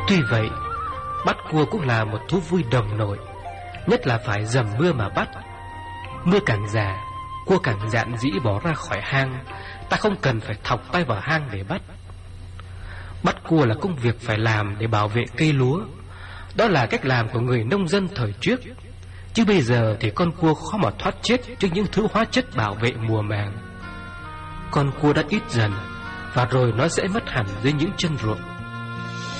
Tuy vậy, bắt cua cũng là một thú vui đồng nổi, nhất là phải dầm mưa mà bắt. Mưa càng già, cua càng dạn dĩ bỏ ra khỏi hang. Ta không cần phải thọc tay vào hang để bắt. Bắt cua là công việc phải làm để bảo vệ cây lúa. Đó là cách làm của người nông dân thời trước. Chứ bây giờ thì con cua khó mà thoát chết trước những thứ hóa chất bảo vệ mùa màng. Con cua đã ít dần, và rồi nó sẽ mất hẳn dưới những chân ruộng.